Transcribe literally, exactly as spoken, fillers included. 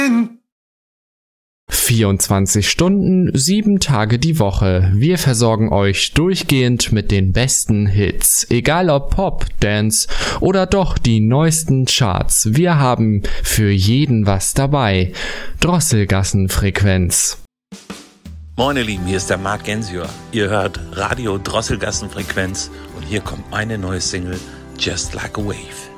vierundzwanzig Stunden, sieben Tage die Woche. Wir versorgen euch durchgehend mit den besten Hits. Egal ob Pop, Dance oder doch die neuesten Charts. Wir haben für jeden was dabei. Drosselgassenfrequenz. Moin ihr Lieben, hier ist der Marc Gensior. Ihr hört Radio Drosselgassenfrequenz und hier kommt meine neue Single Just Like a Wave.